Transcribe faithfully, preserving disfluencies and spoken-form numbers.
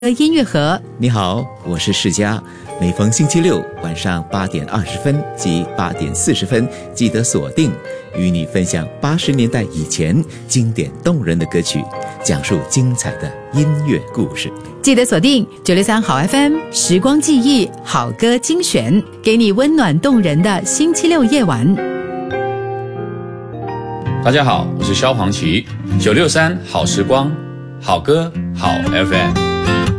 音乐盒， 你好，我是世佳。每逢星期六晚上八点二十分及八点四十分，记得锁定，与你分享八十年代以前经典动人的歌曲，讲述精彩的音乐故事。 记得锁定九六三好 F M， 时光记忆，好歌精选，给你温暖动人的星期六夜晚。 大家好，我是萧煌奇，九六三好时光，好歌好 F M。